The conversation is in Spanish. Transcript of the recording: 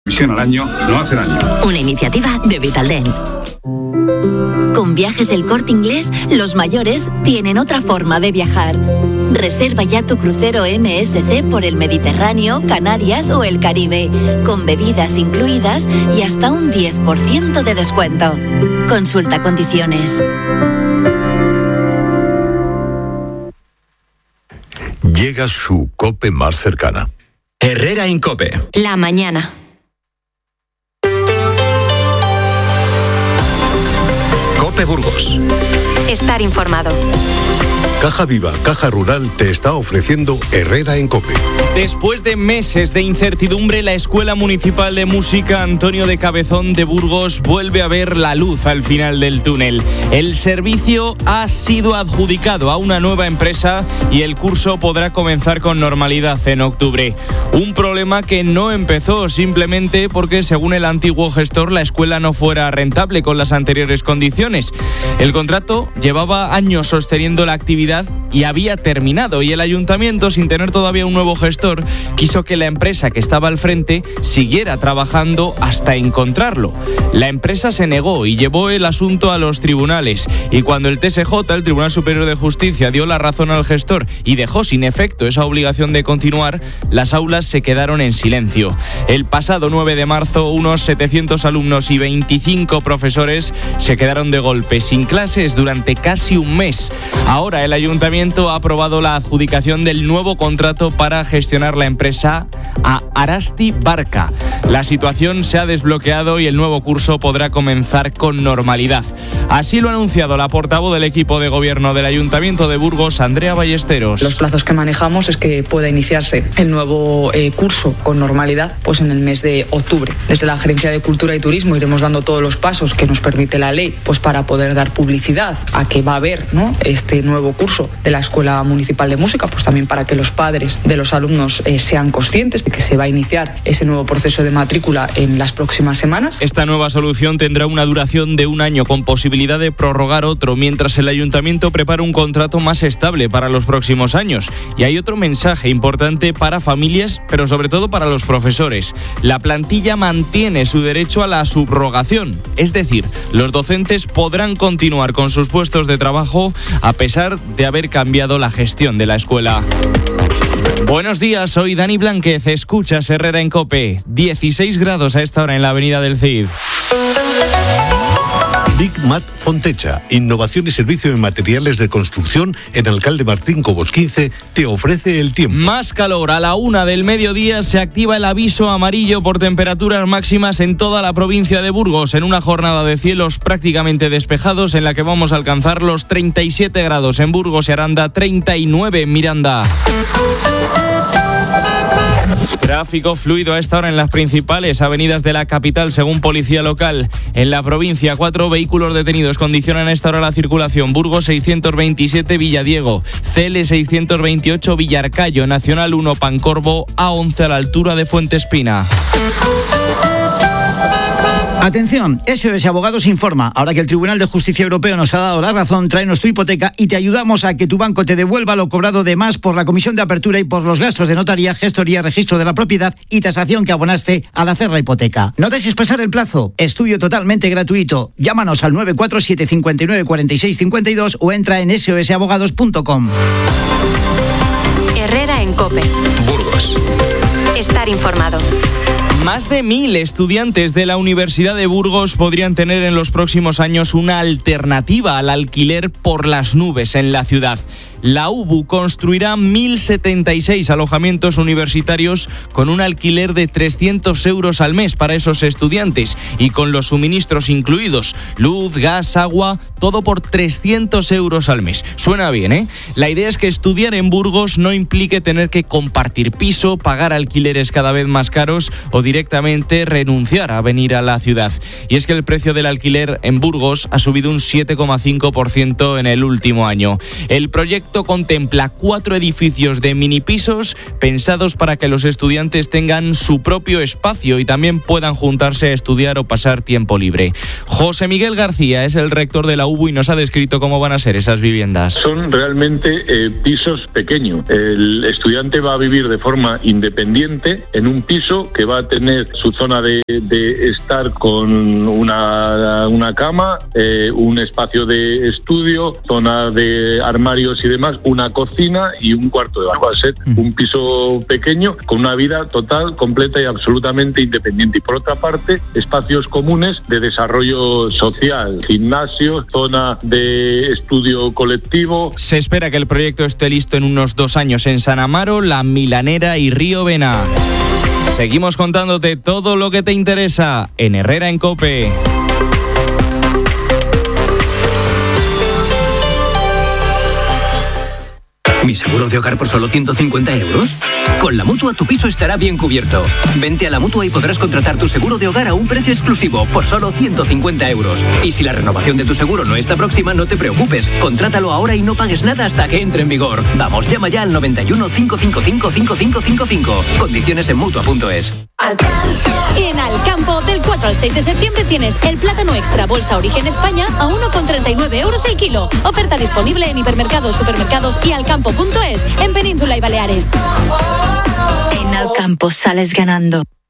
Visión al año no hace daño. Una iniciativa de Vitaldent. Con Viajes El Corte Inglés, los mayores tienen otra forma de viajar. Reserva ya tu crucero MSC por el Mediterráneo, Canarias o el Caribe, con bebidas incluidas y hasta un 10% de descuento. Consulta condiciones. Llega su COPE más cercana. Herrera en COPE. La mañana. COPE Burgos. Estar informado. Caja Viva, Caja Rural te está ofreciendo Herrera en COPE. Después de meses de incertidumbre, la Escuela Municipal de Música Antonio de Cabezón de Burgos vuelve a ver la luz al final del túnel. El servicio ha sido adjudicado a una nueva empresa y el curso podrá comenzar con normalidad en octubre. Un problema que no empezó simplemente porque, según el antiguo gestor, la escuela no fuera rentable con las anteriores condiciones. El contrato llevaba años sosteniendo la actividad y había terminado, y el ayuntamiento, sin tener todavía un nuevo gestor, quiso que la empresa que estaba al frente siguiera trabajando hasta encontrarlo. La empresa se negó y llevó el asunto a los tribunales, y cuando el TSJ, el Tribunal Superior de Justicia, dio la razón al gestor y dejó sin efecto esa obligación de continuar, las aulas se quedaron en silencio. El pasado 9 de marzo, unos 700 alumnos y 25 profesores se quedaron de golpe sin clases durante casi un mes. Ahora el ayuntamiento ha aprobado la adjudicación del nuevo contrato para gestionar la empresa a Arasti Barca. La situación se ha desbloqueado y el nuevo curso podrá comenzar con normalidad. Así lo ha anunciado la portavoz del equipo de gobierno del Ayuntamiento de Burgos, Andrea Ballesteros. Los plazos que manejamos es que pueda iniciarse el nuevo curso con normalidad pues en el mes de octubre. Desde la Gerencia de Cultura y Turismo iremos dando todos los pasos que nos permite la ley pues para poder dar publicidad a que va a haber, ¿no?, este nuevo curso de la Escuela Municipal de Música, pues también para que los padres de los alumnos sean conscientes de que se va a iniciar ese nuevo proceso de matrícula en las próximas semanas. Esta nueva solución tendrá una duración de un año con posibilidad de prorrogar otro, mientras el ayuntamiento prepara un contrato más estable para los próximos años. Y hay otro mensaje importante para familias, pero sobre todo para los profesores. La plantilla mantiene su derecho a la subrogación, es decir, los docentes podrán continuar con sus puestos de trabajo a pesar de haber cambiado la gestión de la escuela. Buenos días, soy Dani Blánquez, escuchas Herrera en COPE. 16 grados a esta hora en la avenida del Cid. Big Mat Fontecha, innovación y servicio en materiales de construcción en Alcalde Martín Cobos 15, te ofrece el tiempo. Más calor. A la 1 del mediodía se activa el aviso amarillo por temperaturas máximas en toda la provincia de Burgos, en una jornada de cielos prácticamente despejados en la que vamos a alcanzar los 37 grados en Burgos y Aranda, 39 en Miranda. Tráfico fluido a esta hora en las principales avenidas de la capital, según policía local. En la provincia, 4 vehículos detenidos condicionan a esta hora la circulación. Burgos 627 Villadiego, CL 628 Villarcayo, Nacional 1 Pancorbo, A11 a la altura de Fuentespina. Atención, SOS Abogados informa. Ahora que el Tribunal de Justicia Europeo nos ha dado la razón, tráenos tu hipoteca y te ayudamos a que tu banco te devuelva lo cobrado de más por la comisión de apertura y por los gastos de notaría, gestoría, registro de la propiedad y tasación que abonaste al hacer la hipoteca. No dejes pasar el plazo. Estudio totalmente gratuito. Llámanos al 947 59 46 52 o entra en sosabogados.com. Herrera en COPE. Burgos. Estar informado. Más de 1.000 estudiantes de la Universidad de Burgos podrían tener en los próximos años una alternativa al alquiler por las nubes en la ciudad. La UBU construirá 1.076 alojamientos universitarios con un alquiler de 300 euros al mes para esos estudiantes y con los suministros incluidos, luz, gas, agua, todo por 300 euros al mes. Suena bien, ¿eh? La idea es que estudiar en Burgos no implique tener que compartir piso, pagar alquileres cada vez más caros o directamente renunciar a venir a la ciudad. Y es que el precio del alquiler en Burgos ha subido un 7,5% en el último año. El proyecto proyecto contempla 4 edificios de mini pisos pensados para que los estudiantes tengan su propio espacio y también puedan juntarse a estudiar o pasar tiempo libre. José Miguel García es el rector de la UBU y nos ha descrito cómo van a ser esas viviendas. Son realmente pisos pequeños. El estudiante va a vivir de forma independiente en un piso que va a tener su zona de estar con una cama, un espacio de estudio, zona de armarios y demás, una cocina y un cuarto de baño. Va a ser un piso pequeño con una vida total, completa y absolutamente independiente. Y por otra parte, espacios comunes de desarrollo social, gimnasio, zona de estudio colectivo. Se espera que el proyecto esté listo en unos 2 años en San Amaro, La Milanera y Río Bená. Seguimos contándote todo lo que te interesa en Herrera en COPE. ¿Mi seguro de hogar por solo 150 euros? Con la Mutua tu piso estará bien cubierto. Vente a la Mutua y podrás contratar tu seguro de hogar a un precio exclusivo por solo 150 euros. Y si la renovación de tu seguro no está próxima, no te preocupes. Contrátalo ahora y no pagues nada hasta que entre en vigor. Vamos, llama ya al 91 555 5555. Condiciones en Mutua.es. En Alcampo, del 4 al 6 de septiembre tienes el plátano extra bolsa Origen España a 1,39 euros el kilo. Oferta disponible en hipermercados, supermercados y alcampo.es en Península y Baleares. En Alcampo sales ganando.